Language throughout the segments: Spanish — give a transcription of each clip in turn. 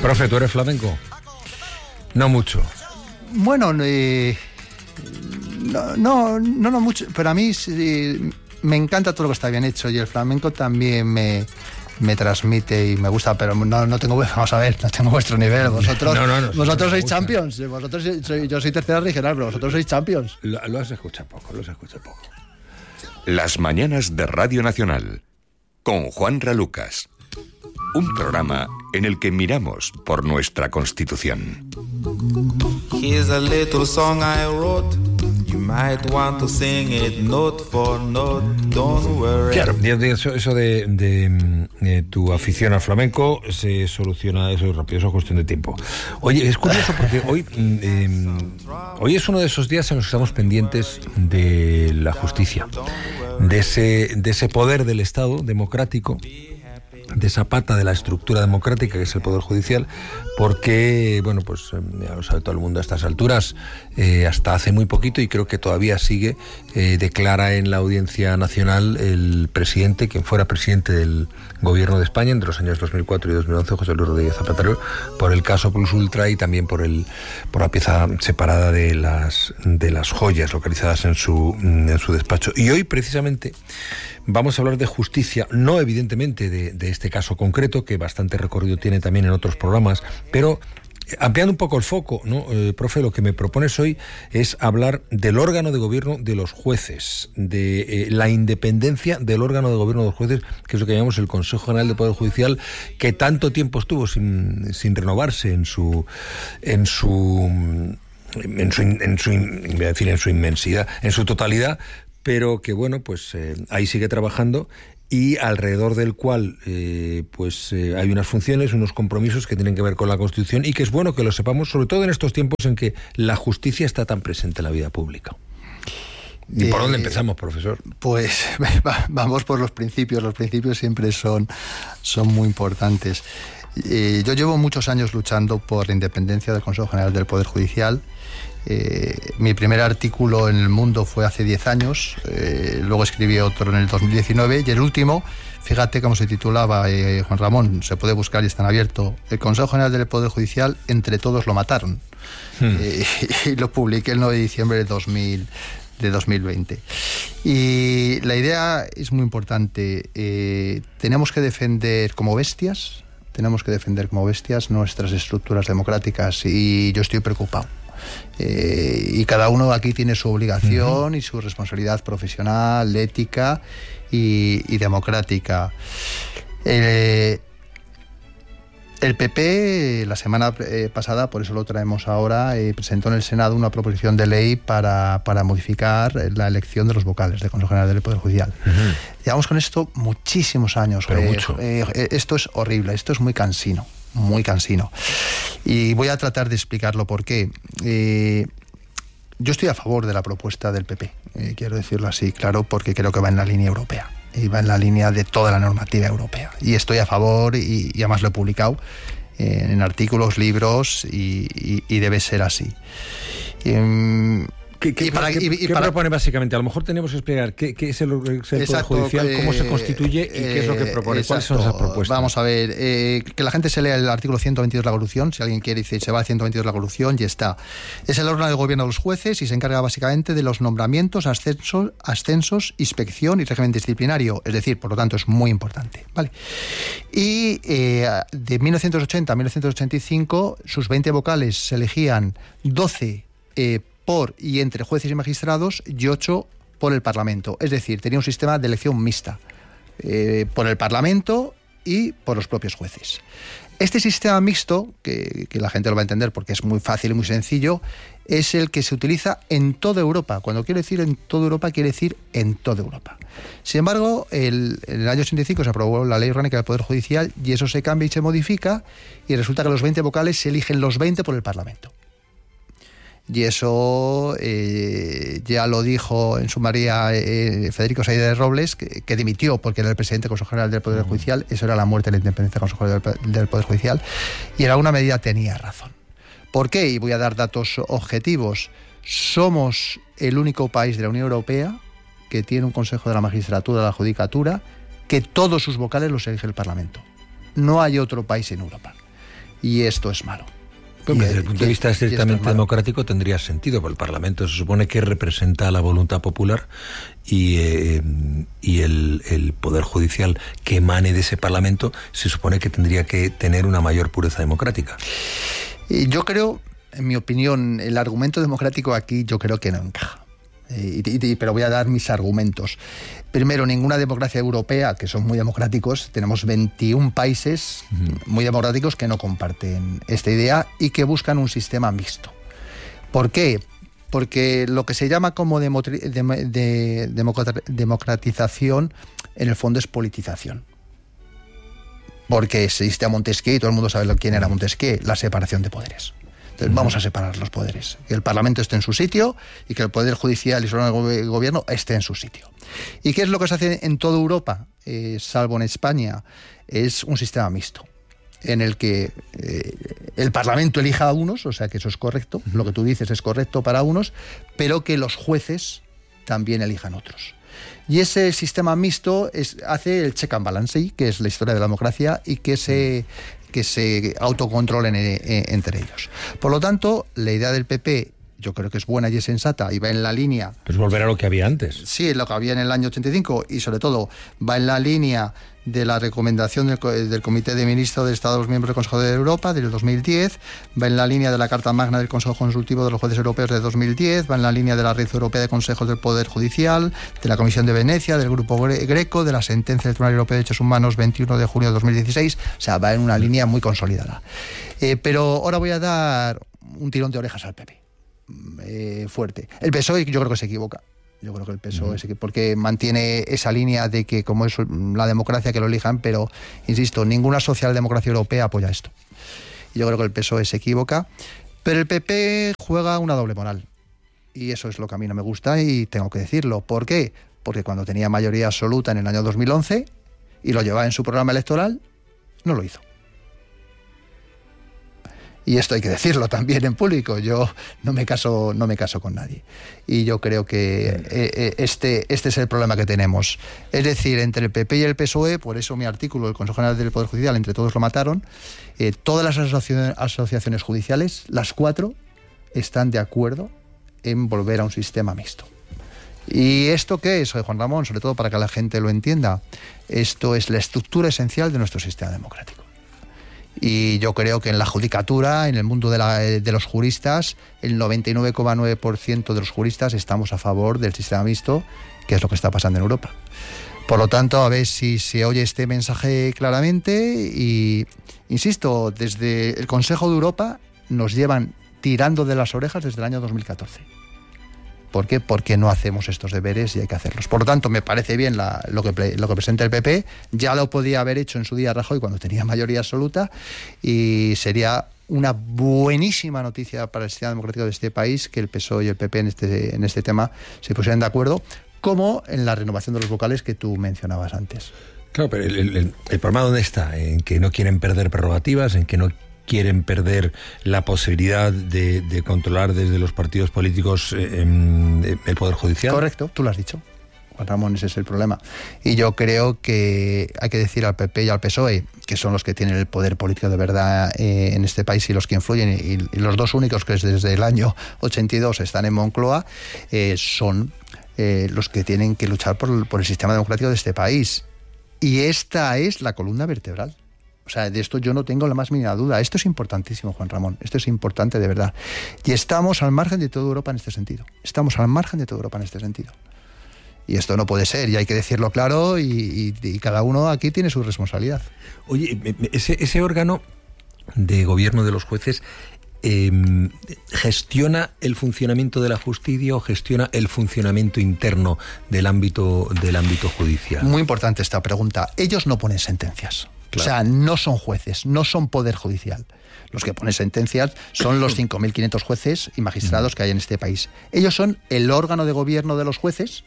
Profe, ¿tú eres flamenco? No mucho. Bueno, no mucho, pero a mí me encanta todo lo que está bien hecho y el flamenco también me transmite y me gusta, pero no tengo, vamos a ver, no tengo vuestro nivel. Vosotros sois champions. Yo soy tercera regional, pero vosotros sois champions. Lo has escuchado poco. Las mañanas de Radio Nacional con Juan Ralucas. Un programa en el que miramos por nuestra Constitución. Here's a little song I wrote. You might want to sing it note for note. Don't worry. Claro, eso de tu afición al flamenco se soluciona eso rápido, eso es cuestión de tiempo. Oye, es curioso porque hoy es uno de esos días en los que estamos pendientes de la justicia, de ese poder del Estado democrático, de esa pata de la estructura democrática que es el Poder Judicial, porque, bueno, pues ya lo sabe todo el mundo a estas alturas, hasta hace muy poquito, y creo que todavía sigue, declara en la Audiencia Nacional el presidente, quien fuera presidente del Gobierno de España entre los años 2004 y 2011, José Luis Rodríguez Zapatero, por el caso Plus Ultra y también por la pieza separada de las joyas localizadas en su despacho. Y hoy, precisamente, vamos a hablar de justicia, no evidentemente de este caso concreto, que bastante recorrido tiene también en otros programas, pero ampliando un poco el foco, ¿no? Profe, lo que me propones hoy es hablar del órgano de gobierno de los jueces, de la independencia del órgano de gobierno de los jueces, que es lo que llamamos el Consejo General del Poder Judicial, que tanto tiempo estuvo sin renovarse en su inmensidad, en su totalidad, pero que, bueno, pues ahí sigue trabajando, y alrededor del cual hay unas funciones, unos compromisos que tienen que ver con la Constitución, y que es bueno que lo sepamos, sobre todo en estos tiempos en que la justicia está tan presente en la vida pública. ¿Y por dónde empezamos, profesor? Pues vamos por los principios. Los principios siempre son muy importantes. Yo llevo muchos años luchando por la independencia del Consejo General del Poder Judicial. Mi primer artículo en El Mundo fue hace 10 años, luego escribí otro en el 2019, y el último, fíjate cómo se titulaba, Juan Ramón, se puede buscar y está en abierto: el Consejo General del Poder Judicial, entre todos lo mataron. Y lo publiqué el 9 de diciembre de 2020. Y la idea es muy importante. Tenemos que defender como bestias nuestras estructuras democráticas, y yo estoy preocupado. Y cada uno aquí tiene su obligación y su responsabilidad profesional, ética y democrática. El PP, la semana pasada, por eso lo traemos ahora, presentó en el Senado una proposición de ley para modificar la elección de los vocales del Consejo General del Poder Judicial. Llevamos con esto muchísimos años. Pero mucho. Esto es horrible, esto es muy cansino. Y voy a tratar de explicarlo por qué. Yo estoy a favor de la propuesta del PP, quiero decirlo así, claro, porque creo que va en la línea europea y va en la línea de toda la normativa europea, y estoy a favor, y además lo he publicado en artículos, libros, y debe ser así. ¿Qué propone básicamente? A lo mejor tenemos que explicar qué es el Poder Judicial, cómo se constituye y qué es lo que propone. ¿Cuáles son esas propuestas? Vamos a ver, que la gente se lea el artículo 122 de la Constitución. Si alguien quiere, dice, se va al 122 de la Constitución y está. Es el órgano de gobierno de los jueces y se encarga básicamente de los nombramientos, ascensos, inspección y régimen disciplinario. Es decir, por lo tanto, es muy importante, ¿vale? Y de 1980 a 1985, sus 20 vocales se elegían 12 por y entre jueces y magistrados, y 8 por el Parlamento. Es decir, tenía un sistema de elección mixta, por el Parlamento y por los propios jueces. Este sistema mixto, que la gente lo va a entender porque es muy fácil y muy sencillo, es el que se utiliza en toda Europa. Cuando quiero decir en toda Europa, quiere decir en toda Europa. Sin embargo, en el año 85 se aprobó la Ley Orgánica del Poder Judicial, y eso se cambia y se modifica, y resulta que los 20 vocales se eligen los 20 por el Parlamento. Y eso ya lo dijo en su mayoría Federico Saide de Robles, que dimitió porque era el presidente del Consejo General del Poder Judicial. Eso era la muerte de la independencia del Consejo del Poder Judicial, y en alguna medida tenía razón. ¿Por qué? Y voy a dar datos objetivos. Somos el único país de la Unión Europea que tiene un Consejo de la Magistratura, de la Judicatura, que todos sus vocales los elige el Parlamento. No hay otro país en Europa. Y esto es malo. Desde el punto de vista estrictamente democrático tendría sentido, porque el Parlamento se supone que representa la voluntad popular y el Poder Judicial que emane de ese Parlamento se supone que tendría que tener una mayor pureza democrática. Yo creo, en mi opinión, el argumento democrático aquí yo creo que no encaja. Pero voy a dar mis argumentos. Primero, ninguna democracia europea, que son muy democráticos, tenemos 21 países muy democráticos que no comparten esta idea y que buscan un sistema mixto. ¿Por qué? Porque lo que se llama como democratización, en el fondo es politización. Porque existe a Montesquieu, y todo el mundo sabe quién era Montesquieu, la separación de poderes. Entonces, vamos a separar los poderes. Que el Parlamento esté en su sitio y que el Poder Judicial y su gobierno esté en su sitio. ¿Y qué es lo que se hace en toda Europa, salvo en España? Es un sistema mixto, en el que el Parlamento elija a unos, o sea que eso es correcto, lo que tú dices es correcto para unos, pero que los jueces también elijan otros. Y ese sistema mixto hace el check and balance, que es la historia de la democracia, y que se autocontrolen entre ellos. Por lo tanto, la idea del PP yo creo que es buena y es sensata y va en la línea... Pues volver a lo que había antes. Sí, lo que había en el año 85 y sobre todo va en la línea de la recomendación del Comité de Ministros de Estados Miembros del Consejo de Europa del 2010, va en la línea de la Carta Magna del Consejo Consultivo de los Jueces Europeos de 2010, va en la línea de la Red Europea de Consejos del Poder Judicial, de la Comisión de Venecia, del Grupo Greco, de la sentencia del Tribunal Europeo de Derechos Humanos 21 de junio de 2016, o sea, va en una línea muy consolidada. Pero ahora voy a dar un tirón de orejas al PP. Fuerte. El PSOE yo creo que se equivoca. Yo creo que el PSOE porque mantiene esa línea de que como es la democracia que lo elijan, pero insisto, ninguna socialdemocracia europea apoya esto. Yo creo que el PSOE se equivoca, pero el PP juega una doble moral. Y eso es lo que a mí no me gusta y tengo que decirlo. ¿Por qué? Porque cuando tenía mayoría absoluta en el año 2011 y lo llevaba en su programa electoral, no lo hizo. Y esto hay que decirlo también en público. Yo no me caso con nadie. Y yo creo que este es el problema que tenemos. Es decir, entre el PP y el PSOE, por eso mi artículo, el Consejo General del Poder Judicial, entre todos lo mataron, todas las asociaciones judiciales, las 4, están de acuerdo en volver a un sistema mixto. ¿Y esto qué es, Juan Ramón? Sobre todo para que la gente lo entienda. Esto es la estructura esencial de nuestro sistema democrático. Y yo creo que en la judicatura, en el mundo de los juristas, el 99,9% de los juristas estamos a favor del sistema mixto, que es lo que está pasando en Europa. Por lo tanto, a ver si se oye este mensaje claramente y, insisto, desde el Consejo de Europa nos llevan tirando de las orejas desde el año 2014. ¿Por qué? Porque no hacemos estos deberes y hay que hacerlos. Por lo tanto, me parece bien lo que presenta el PP. Ya lo podía haber hecho en su día Rajoy cuando tenía mayoría absoluta y sería una buenísima noticia para el sistema democrático de este país que el PSOE y el PP en este tema se pusieran de acuerdo, como en la renovación de los vocales que tú mencionabas antes. Claro, pero el problema ¿dónde está? En que no quieren perder prerrogativas, en que no quieren perder la posibilidad de controlar desde los partidos políticos el Poder Judicial. Correcto, tú lo has dicho, Juan Ramón, ese es el problema. Y yo creo que hay que decir al PP y al PSOE, que son los que tienen el poder político de verdad en este país y los que influyen, y los dos únicos que desde el año 82 están en Moncloa, son los que tienen que luchar por el sistema democrático de este país. Y esta es la columna vertebral. O sea, de esto yo no tengo la más mínima duda. Esto es importantísimo, Juan Ramón. Esto es importante de verdad. Y estamos al margen de toda Europa en este sentido. Estamos al margen de toda Europa en este sentido. Y esto no puede ser, y hay que decirlo claro, y cada uno aquí tiene su responsabilidad. Oye, ese órgano de gobierno de los jueces ¿gestiona el funcionamiento de la justicia o gestiona el funcionamiento interno del ámbito judicial? Muy importante esta pregunta. Ellos no ponen sentencias. Claro. O sea, no son jueces, no son poder judicial. Los que ponen sentencias son los 5.500 jueces y magistrados que hay en este país. Ellos son el órgano de gobierno de los jueces,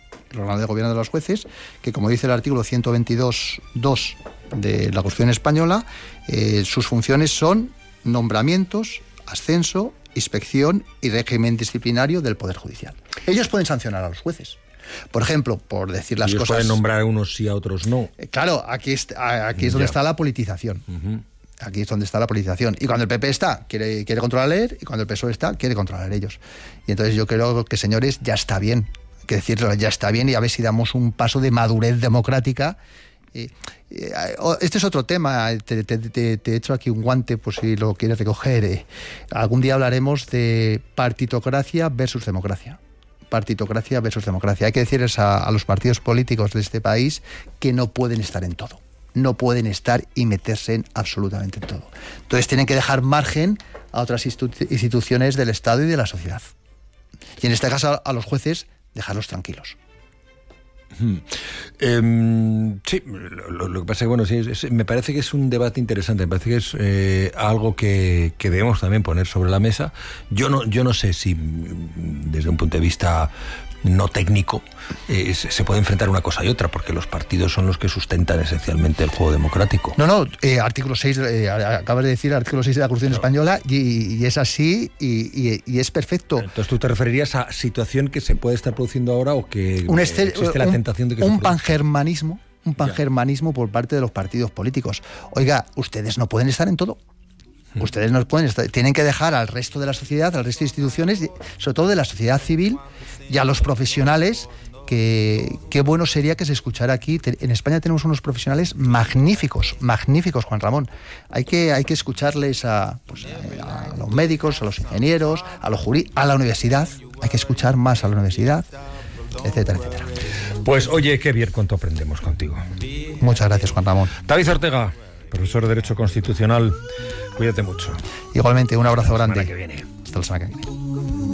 que, como dice el artículo 122.2 de la Constitución española, sus funciones son nombramientos, ascenso, inspección y régimen disciplinario del Poder Judicial. Ellos pueden sancionar a los jueces. Por ejemplo, por decir las cosas... pueden nombrar a unos sí, a otros no. Claro, aquí es donde está la politización. Aquí es donde está la politización. Y cuando el PP está, quiere controlar él, y cuando el PSOE está, quiere controlar ellos. Y entonces yo creo que, señores, ya está bien. Hay que decirlo, ya está bien, y a ver si damos un paso de madurez democrática. Este es otro tema. Te he hecho aquí un guante por si lo quieres recoger. Algún día hablaremos de partitocracia versus democracia. Partitocracia versus democracia. Hay que decirles a los partidos políticos de este país que no pueden estar en todo. No pueden estar y meterse en absolutamente en todo. Entonces tienen que dejar margen a otras instituciones del Estado y de la sociedad. Y en este caso a los jueces, dejarlos tranquilos. Sí, lo que pasa es que, bueno, sí, me parece que es un debate interesante, me parece que es algo que debemos también poner sobre la mesa. Yo no sé si desde un punto de vista no técnico se puede enfrentar una cosa y otra, porque los partidos son los que sustentan esencialmente el juego democrático. No, artículo 6, acabas de decir artículo 6 de la Constitución española, y es así, y es perfecto. Entonces tú te referirías a situación que se puede estar produciendo ahora, o que existe la tentación de que un pangermanismo por parte de los partidos políticos. Oiga, ustedes no pueden estar en todo. Ustedes no pueden estar, tienen que dejar al resto de la sociedad, al resto de instituciones, sobre todo de la sociedad civil y a los profesionales, que qué bueno sería que se escuchara aquí. En España tenemos unos profesionales magníficos, Juan Ramón. Hay que escucharles a los médicos, a los ingenieros, a los juristas, a la universidad. Hay que escuchar más a la universidad, etcétera, etcétera. Pues oye, qué bien cuánto aprendemos contigo. Muchas gracias, Juan Ramón. David Ortega, profesor de Derecho Constitucional, cuídate mucho. Igualmente, un abrazo grande. Hasta la semana que viene. Hasta la semana que viene.